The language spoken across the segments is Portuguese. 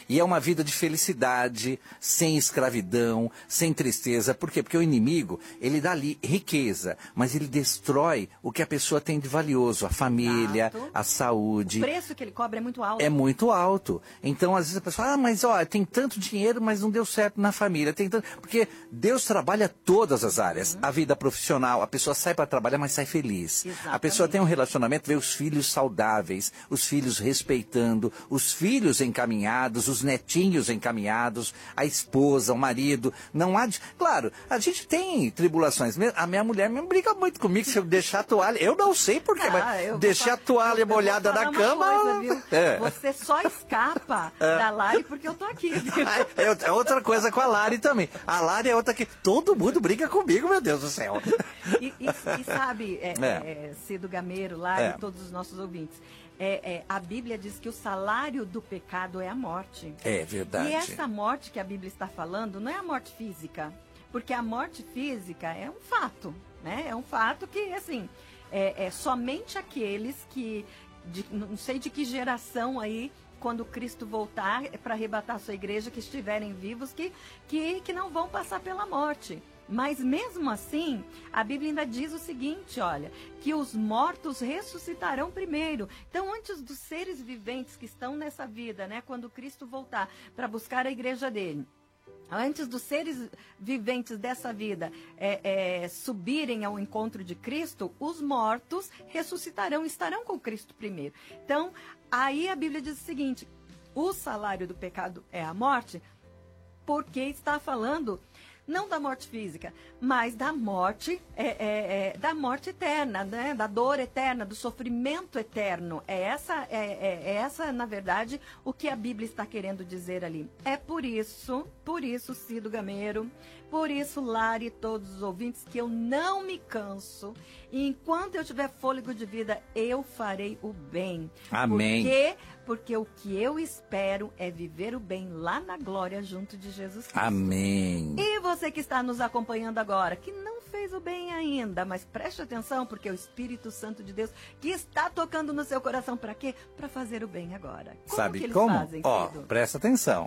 E é uma vida de felicidade, sem escravidão, sem tristeza. Por quê? Porque o inimigo, ele dá ali riqueza, mas ele destrói o que a pessoa tem de valioso, a família, a saúde. O preço que ele cobra é muito alto. É muito alto. Então, às vezes a pessoa, mas ó, tem tanto dinheiro, mas não deu certo na família. Tem tanto... Porque Deus trabalha todas as áreas. A vida profissional, a pessoa sai para trabalhar, mas sai feliz. Exatamente. A pessoa tem um relacionamento, vê os filhos saudáveis, os filhos respeitando, os filhos encaminhados, os netinhos encaminhados, a esposa, o marido. Não há... Claro, a gente tem tribulações. A minha mulher me briga muito comigo se eu deixar a toalha. Eu não sei porquê, mas deixei a toalha molhada na cama... Você só escapa da Lari porque eu tô aqui. É outra coisa com a Lari também. A Lari é outra que todo mundo briga comigo, meu Deus do céu. E sabe, Cido Gameiro, Lari, todos os nossos ouvintes, a Bíblia diz que o salário do pecado é a morte. É verdade. E essa morte que a Bíblia está falando não é a morte física, porque a morte física é um fato, né? É um fato que, assim, somente aqueles que... não sei de que geração aí, quando Cristo voltar para arrebatar a sua igreja, que estiverem vivos, que não vão passar pela morte. Mas mesmo assim, a Bíblia ainda diz o seguinte, olha, que os mortos ressuscitarão primeiro. Então, antes dos seres viventes que estão nessa vida, né, quando Cristo voltar para buscar a igreja dele, antes dos seres viventes dessa vida subirem ao encontro de Cristo, os mortos ressuscitarão, estarão com Cristo primeiro. Então, aí a Bíblia diz o seguinte, o salário do pecado é a morte, porque está falando não da morte física, mas da morte eterna, né? Da dor eterna, do sofrimento eterno. É essa, na verdade, o que a Bíblia está querendo dizer ali. É por isso, Cido Gameiro, por isso, Lari e todos os ouvintes, que eu não me canso. E enquanto eu tiver fôlego de vida, eu farei o bem. Amém. Porque o que eu espero é viver o bem lá na glória junto de Jesus Cristo. Amém. E você que está nos acompanhando agora, que não fez o bem ainda, mas preste atenção, porque é o Espírito Santo de Deus que está tocando no seu coração. Para quê? Para fazer o bem agora. Sabe que eles como? fazem, Cido? Presta atenção.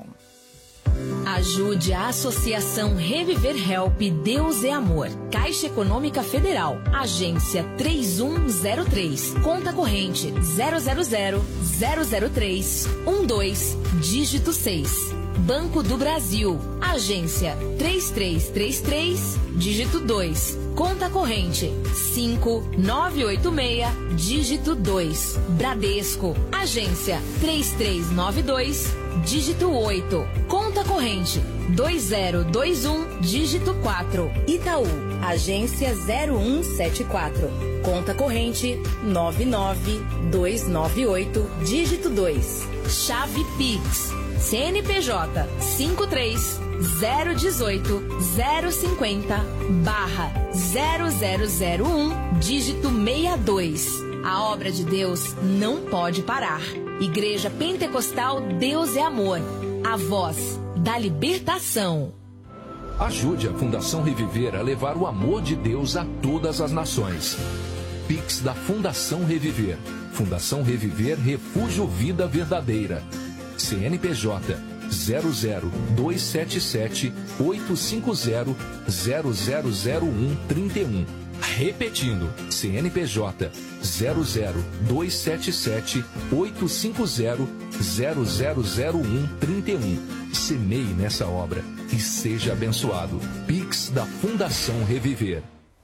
Ajude a Associação Reviver Help Deus é Amor. Caixa Econômica Federal. Agência 3103. Conta corrente 000-003-12, dígito 6. Banco do Brasil. Agência 3333, dígito 2. Conta corrente 5986, dígito 2. Bradesco. Agência 3392, dígito 8. Conta corrente 2021, dígito 4. Itaú. Agência 0174. Conta corrente 99298, dígito 2. Chave Pix. CNPJ 53-018-050-0001, dígito 62. A obra de Deus não pode parar. Igreja Pentecostal Deus é Amor. A voz da libertação. Ajude a Fundação Reviver a levar o amor de Deus a todas as nações. Pix da Fundação Reviver. Fundação Reviver Refúgio Vida Verdadeira. CNPJ 00277850000131. Repetindo, CNPJ 002778500000131. Semeie nessa obra e seja abençoado. Pix da Fundação Reviver.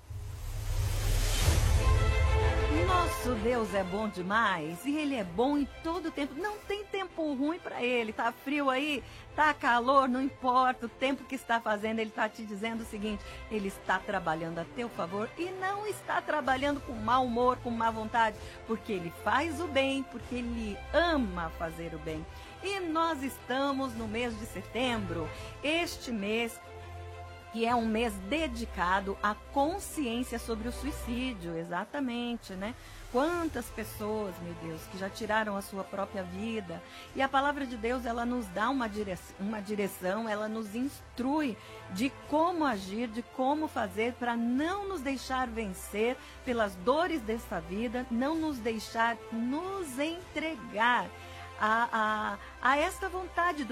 Nosso Deus é bom demais e Ele é bom em todo tempo. Não tem tempo ruim para Ele. Tá frio aí, tá calor, não importa o tempo que está fazendo. Ele está te dizendo o seguinte: Ele está trabalhando a teu favor e não está trabalhando com mau humor, com má vontade, porque Ele faz o bem, porque Ele ama fazer o bem. E nós estamos no mês de setembro, este mês que é um mês dedicado à consciência sobre o suicídio, exatamente, né? Quantas pessoas, meu Deus, que já tiraram a sua própria vida. E a palavra de Deus, ela nos dá uma direção, ela nos instrui de como agir, de como fazer para não nos deixar vencer pelas dores dessa vida, não nos deixar nos entregar a esta vontade